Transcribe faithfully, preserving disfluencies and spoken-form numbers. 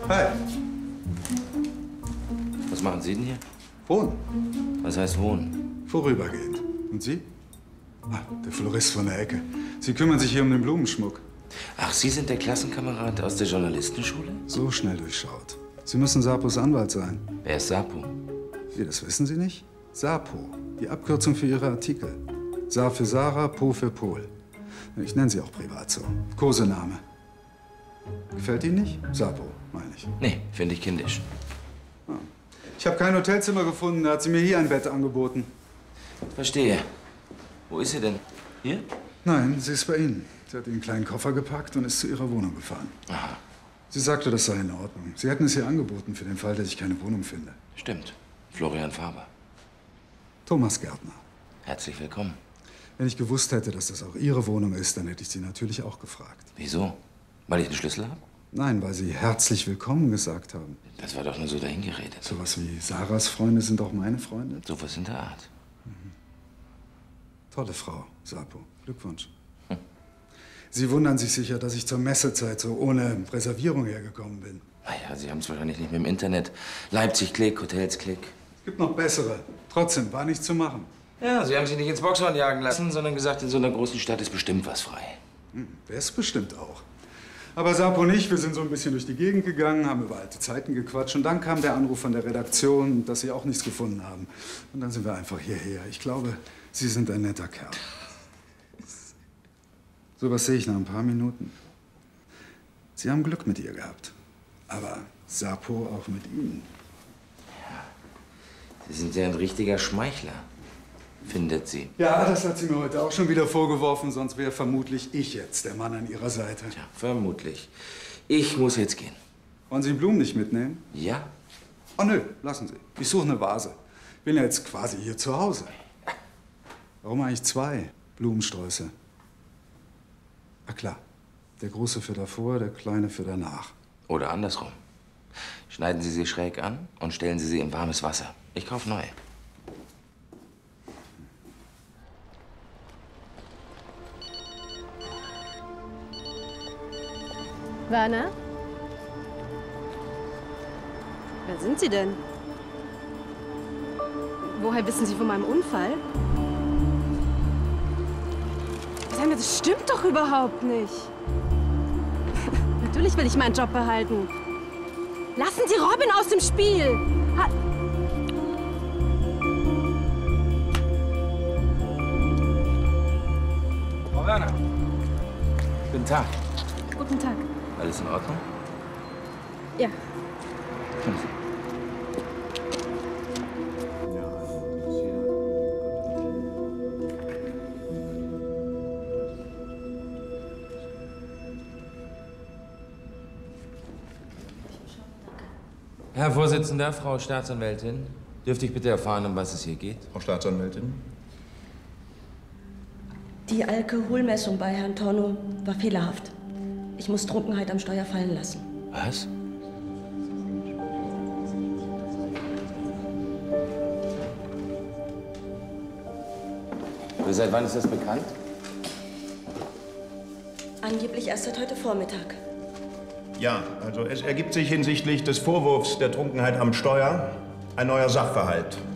Hi. Was machen Sie denn hier? Wohnen. Was heißt wohnen? Vorübergehend. Und Sie? Ah, der Florist von der Ecke. Sie kümmern sich hier um den Blumenschmuck. Ach, Sie sind der Klassenkamerad aus der Journalistenschule? So schnell durchschaut. Sie müssen Sapos Anwalt sein. Wer ist Sapo? Wie, das wissen Sie nicht? Sapo, die Abkürzung für Ihre Artikel. Sa für Sarah, Po für Pol. Ich nenne sie auch privat so. Kosename. Gefällt Ihnen nicht? Sapo, meine ich. Nee, finde ich kindisch. Ah. Ich habe kein Hotelzimmer gefunden, da hat sie mir hier ein Bett angeboten. Verstehe. Wo ist sie denn? Hier? Nein, sie ist bei Ihnen. Sie hat einen kleinen Koffer gepackt und ist zu ihrer Wohnung gefahren. Aha. Sie sagte, das sei in Ordnung. Sie hätten es ihr angeboten für den Fall, dass ich keine Wohnung finde. Stimmt. Florian Faber. Thomas Gärtner. Herzlich willkommen. Wenn ich gewusst hätte, dass das auch Ihre Wohnung ist, dann hätte ich Sie natürlich auch gefragt. Wieso? Weil ich einen Schlüssel habe? Nein, weil Sie herzlich willkommen gesagt haben. Das war doch nur so dahingeredet. Sowas wie Sarahs Freunde sind auch meine Freunde? Sowas in der Art. Mhm. Tolle Frau, Sapo. Glückwunsch. Hm. Sie wundern sich sicher, dass ich zur Messezeit so ohne Reservierung hergekommen bin. Naja, Sie haben es wahrscheinlich nicht mit dem Internet. Leipzig Klick, Hotels Klick. Es gibt noch bessere. Trotzdem, war nichts zu machen. Ja, Sie haben sich nicht ins Boxhorn jagen lassen, sondern gesagt, in so einer großen Stadt ist bestimmt was frei. Hm, wär's bestimmt auch. Aber Sapo und ich, wir sind so ein bisschen durch die Gegend gegangen, haben über alte Zeiten gequatscht. Und dann kam der Anruf von der Redaktion, dass sie auch nichts gefunden haben. Und dann sind wir einfach hierher. Ich glaube, Sie sind ein netter Kerl. So was sehe ich nach ein paar Minuten. Sie haben Glück mit ihr gehabt. Aber Sapo auch mit Ihnen. Ja, Sie sind ja ein richtiger Schmeichler, findet sie. Ja, das hat sie mir heute auch schon wieder vorgeworfen. Sonst wäre vermutlich ich jetzt der Mann an ihrer Seite. Tja, vermutlich. Ich muss jetzt gehen. Wollen Sie Blumen nicht mitnehmen? Ja. Oh, nö, lassen Sie. Ich suche eine Vase. Bin ja jetzt quasi hier zu Hause. Warum eigentlich zwei Blumensträuße? Ah, klar. Der große für davor, der kleine für danach. Oder andersrum. Schneiden Sie sie schräg an und stellen Sie sie in warmes Wasser. Ich kaufe neue. Werner? Wer sind Sie denn? Woher wissen Sie von meinem Unfall? Sag mal, das stimmt doch überhaupt nicht. Natürlich will ich meinen Job behalten. Lassen Sie Robin aus dem Spiel! Ha Frau Werner. Guten Tag. Guten Tag. Alles in Ordnung? Ja. Kommen Sie. Herr Vorsitzender, Frau Staatsanwältin, dürfte ich bitte erfahren, um was es hier geht? Frau Staatsanwältin? Die Alkoholmessung bei Herrn Tornow war fehlerhaft. Ich muss Trunkenheit am Steuer fallen lassen. Was? Seit wann ist das bekannt? Angeblich erst seit heute Vormittag. Ja, also es ergibt sich hinsichtlich des Vorwurfs der Trunkenheit am Steuer ein neuer Sachverhalt.